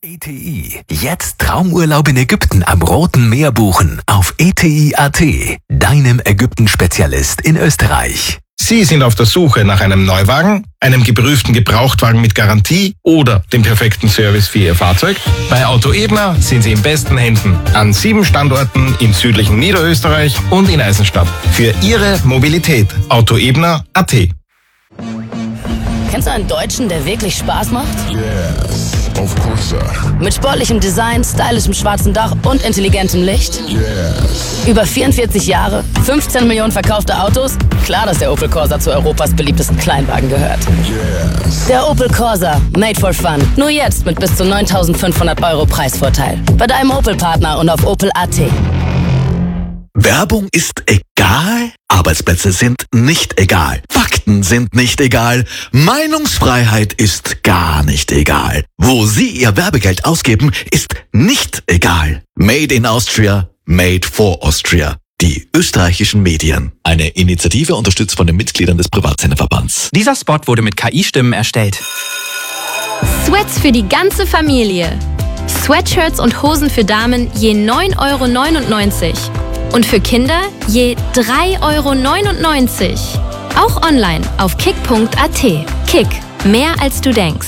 ETI. Jetzt Traumurlaub in Ägypten am Roten Meer buchen auf ETI.at, deinem Ägypten-Spezialist in Österreich. Sie sind auf der Suche nach einem Neuwagen, einem geprüften Gebrauchtwagen mit Garantie oder dem perfekten Service für Ihr Fahrzeug? Bei Auto Ebner sind Sie in besten Händen. An 7 Standorten im südlichen Niederösterreich und in Eisenstadt. Für Ihre Mobilität. Autoebner.at. Kennst du einen Deutschen, der wirklich Spaß macht? Yes, of course, sir. Mit sportlichem Design, stylischem schwarzen Dach und intelligentem Licht? Yes. Über 44 Jahre, 15 Millionen verkaufte Autos? Klar, dass der Opel Corsa zu Europas beliebtesten Kleinwagen gehört. Yes. Der Opel Corsa, made for fun. Nur jetzt mit bis zu 9.500 Euro Preisvorteil. Bei deinem Opel-Partner und auf opel.at. Werbung ist egal, Arbeitsplätze sind nicht egal, Fakten sind nicht egal, Meinungsfreiheit ist gar nicht egal. Wo Sie Ihr Werbegeld ausgeben, ist nicht egal. Made in Austria, made for Austria. Die österreichischen Medien. Eine Initiative unterstützt von den Mitgliedern des Privatsenderverbands. Dieser Spot wurde mit KI-Stimmen erstellt. Sweats für die ganze Familie. Sweatshirts und Hosen für Damen je 9,99 €. Und für Kinder je 3,99 €. Auch online auf kick.at. Kick, mehr als du denkst.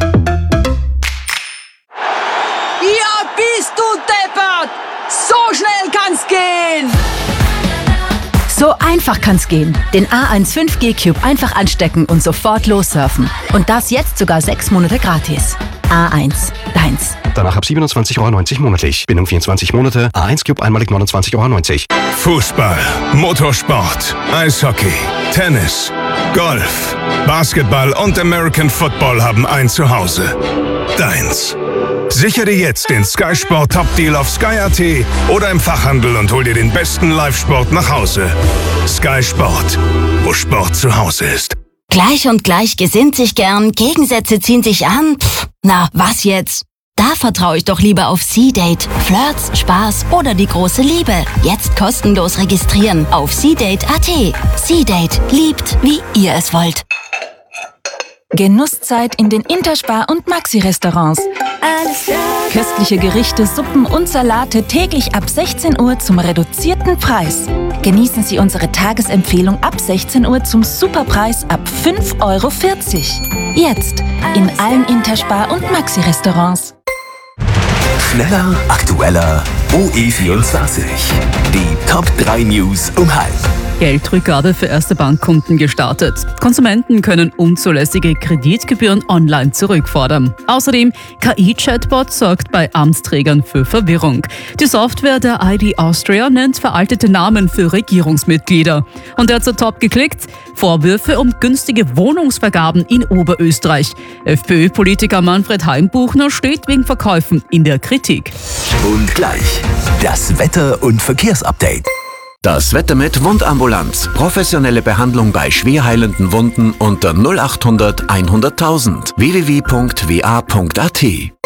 Ja, bist du deppert! So schnell kann's gehen! So einfach kann's gehen. Den A1 5G Cube einfach anstecken und sofort lossurfen. Und das jetzt sogar 6 Monate gratis. A1, deins. Danach ab 27,90 € monatlich. Binnen 24 Monate. A1 Cube einmalig 29,90 €. Fußball, Motorsport, Eishockey, Tennis, Golf, Basketball und American Football haben ein Zuhause. Deins. Sichere dir jetzt den Sky Sport Top Deal auf Sky.at oder im Fachhandel und hol dir den besten Live-Sport nach Hause. Sky Sport, wo Sport zu Hause ist. Gleich und gleich gesinnt sich gern, Gegensätze ziehen sich an. Na, was jetzt? Da vertraue ich doch lieber auf SeaDate. Flirts, Spaß oder die große Liebe. Jetzt kostenlos registrieren auf SeaDate.at. SeaDate, liebt, wie ihr es wollt. Genusszeit in den Interspar- und Maxi-Restaurants. Köstliche Gerichte, Suppen und Salate täglich ab 16 Uhr zum reduzierten Preis. Genießen Sie unsere Tagesempfehlung ab 16 Uhr zum Superpreis ab 5,40 €. Jetzt in allen Interspar- und Maxi-Restaurants. Schneller, aktueller, OE24. Die Top 3 News um 12:30. Geldrückgabe für erste Bankkunden gestartet. Konsumenten können unzulässige Kreditgebühren online zurückfordern. Außerdem KI-Chatbot sorgt bei Amtsträgern für Verwirrung. Die Software der ID Austria nennt veraltete Namen für Regierungsmitglieder. Und derzeit top geklickt: Vorwürfe um günstige Wohnungsvergaben in Oberösterreich. FPÖ-Politiker Manfred Heimbuchner steht wegen Verkäufen in der Kritik. Und gleich das Wetter- und Verkehrsupdate. Das Wetter mit Wundambulanz. Professionelle Behandlung bei schwerheilenden Wunden unter 0800 100.000. www.wa.at.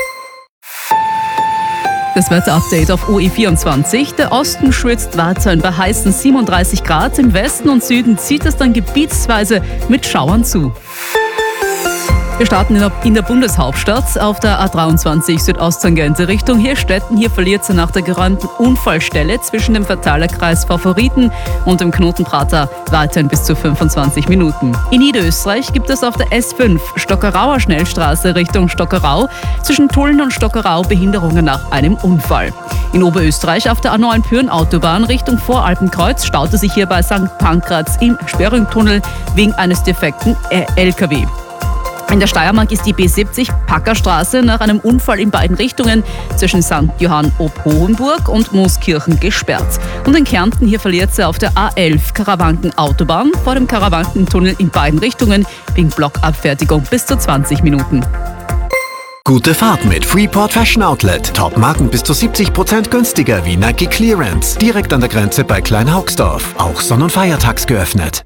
Das Wetterupdate auf OE24. Der Osten schwitzt weiterhin bei heißen 37 Grad. Im Westen und Süden zieht es dann gebietsweise mit Schauern zu. Wir starten in der Bundeshauptstadt auf der A23 Südosttangente Richtung Hirstetten. Hier verliert sie nach der geräumten Unfallstelle zwischen dem Verteilerkreis Favoriten und dem Knotenprater weiterhin bis zu 25 Minuten. In Niederösterreich gibt es auf der S5 Stockerauer Schnellstraße Richtung Stockerau zwischen Tulln und Stockerau Behinderungen nach einem Unfall. In Oberösterreich auf der A9 Pyhrn-Autobahn Richtung Voralpenkreuz staute sich hier bei St. Pankraz im Sperrungtunnel wegen eines defekten LKW. In der Steiermark ist die B70 Packerstraße nach einem Unfall in beiden Richtungen zwischen St. Johann ob Hohenburg und Mooskirchen gesperrt. Und in Kärnten hier verliert sie auf der A11 Karawanken-Autobahn vor dem Karawankentunnel in beiden Richtungen wegen Blockabfertigung bis zu 20 Minuten. Gute Fahrt mit Freeport Fashion Outlet. Top-Marken bis zu 70% günstiger wie Nike Clearance. Direkt an der Grenze bei Kleinhaugsdorf. Auch Sonn- und Feiertags geöffnet.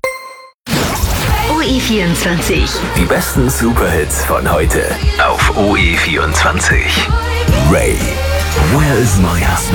OE24. Die besten Superhits von heute auf OE24. Ray, Where is my husband?